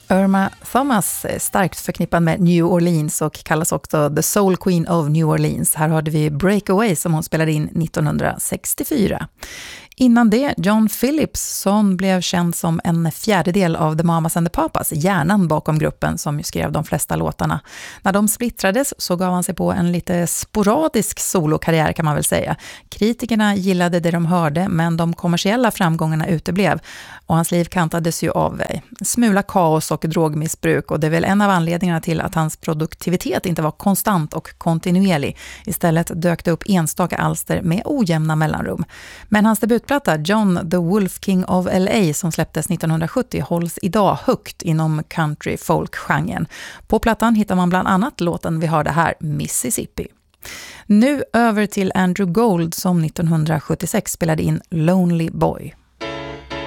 Irma Thomas är starkt förknippad med New Orleans och kallas också The Soul Queen of New Orleans. Här hörde vi Breakaway som hon spelade in 1964. Innan det, John Phillips, som blev känd som en fjärdedel av The Mamas and the Papas, hjärnan bakom gruppen som skrev de flesta låtarna. När de splittrades så gav han sig på en lite sporadisk solokarriär kan man väl säga. Kritikerna gillade det de hörde, men de kommersiella framgångarna uteblev och hans liv kantades ju av smula kaos och drogmissbruk, och det är väl en av anledningarna till att hans produktivitet inte var konstant och kontinuerlig. Istället dök det upp enstaka alster med ojämna mellanrum. Men hans debutplatta John the Wolf King of LA som släpptes 1970 hålls idag högt inom country-folk-genren. På plattan hittar man bland annat låten vi hörde här, Mississippi. Nu över till Andrew Gold som 1976 spelade in Lonely Boy.